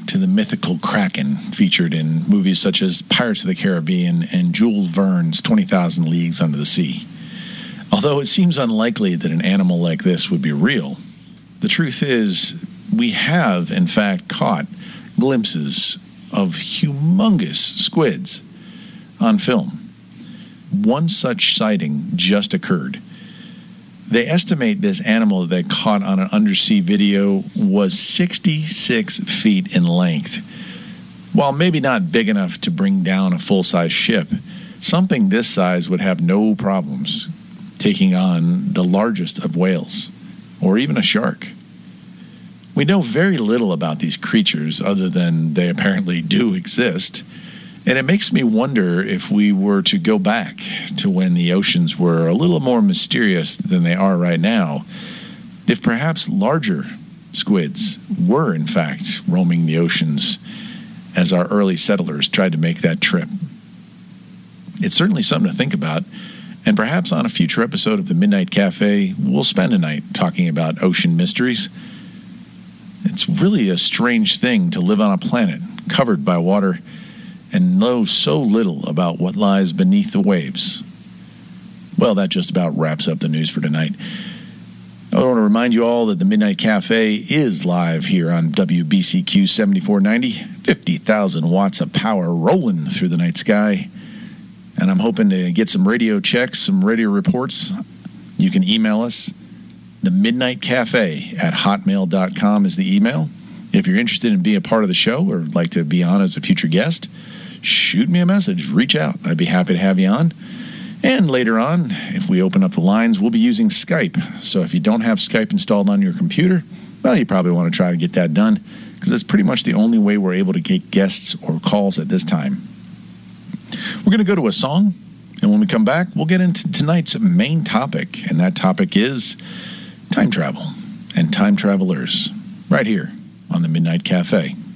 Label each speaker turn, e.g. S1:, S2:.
S1: to the mythical Kraken featured in movies such as Pirates of the Caribbean and Jules Verne's 20,000 Leagues Under the Sea. Although it seems unlikely that an animal like this would be real, the truth is we have, in fact, caught glimpses of humongous squids on film. One such sighting just occurred. They estimate this animal that they caught on an undersea video was 66 feet in length. While maybe not big enough to bring down a full-size ship, something this size would have no problems taking on the largest of whales, or even a shark. We know very little about these creatures other than they apparently do exist, and it makes me wonder if we were to go back to when the oceans were a little more mysterious than they are right now, if perhaps larger squids were in fact roaming the oceans as our early settlers tried to make that trip. It's certainly something to think about, and perhaps on a future episode of the Midnight Cafe, we'll spend a night talking about ocean mysteries. It's really a strange thing to live on a planet covered by water and know so little about what lies beneath the waves. Well, that just about wraps up the news for tonight. I want to remind you all that the Midnight Cafe is live here on WBCQ 7490, 50,000 watts of power rolling through the night sky. And I'm hoping to get some radio checks, some radio reports. You can email us. themidnightcafe@hotmail.com is the email. If you're interested in being a part of the show or like to be on as a future guest, shoot me a message. Reach out. I'd be happy to have you on. And later on, if we open up the lines, we'll be using Skype. So if you don't have Skype installed on your computer, well, you probably want to try to get that done because it's pretty much the only way we're able to get guests or calls at this time. We're going to go to a song, and when we come back, we'll get into tonight's main topic, and that topic is time travel and time travelers, right here on the Midnight Cafe.